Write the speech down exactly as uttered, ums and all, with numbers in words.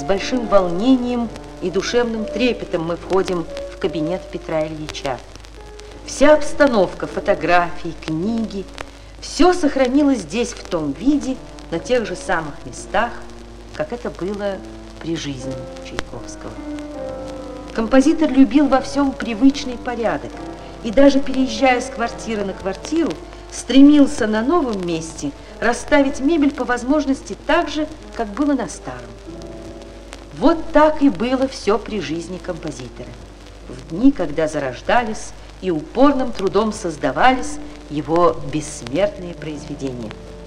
большим волнением и душевным трепетом мы входим в кабинет Петра Ильича. Вся обстановка, фотографии, книги, все сохранилось здесь в том виде, на тех же самых местах, как это было при жизни Чайковского. Композитор любил во всем привычный порядок и даже переезжая с квартиры на квартиру, стремился на новом месте расставить мебель по возможности так же, как было на старом. Вот так и было все при жизни композитора, в дни, когда зарождались и упорным трудом создавались его бессмертные произведения.